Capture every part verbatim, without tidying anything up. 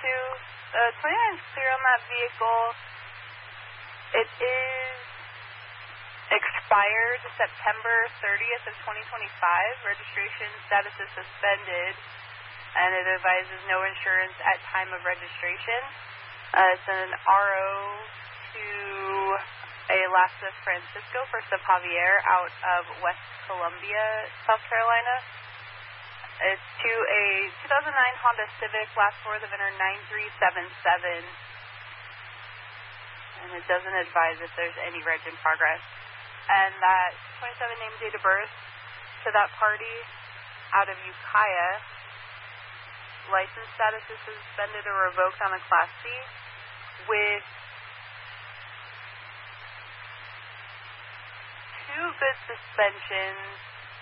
two. The twenty-nine is clear on that vehicle. It is expired September thirtieth of twenty twenty-five. Registration status is suspended, and it advises no insurance at time of registration. Uh, it's an R O to a Las Francisco for Sub Javier out of West Columbia, South Carolina. It's to a two thousand nine Honda Civic, last four of the V I N nine three seven seven. And it doesn't advise if there's any reg in progress. And that twenty-seven name date of birth to that party out of Ukiah. License status is suspended or revoked on a Class C with two good suspensions.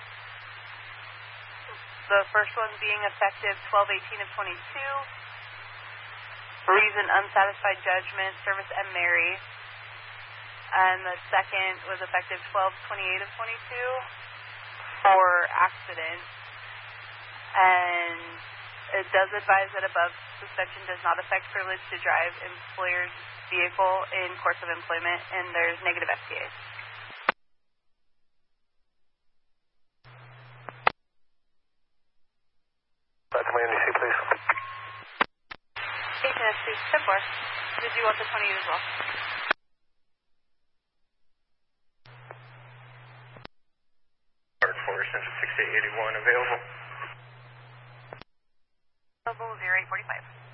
The first one being effective twelve eighteen of twenty-two. Reason unsatisfied judgment, service M. Mary. And the second was effective twelve twenty-eight of twenty-two for accident. And it does advise that above suspension does not affect privilege to drive employer's vehicle in course of employment, and there's negative F T A. Back to my N D C, please. Station S C, ten four. Did you want the twenty-eight as well? four, Central sixty-eight eighty-one available. Available zero eight forty-five.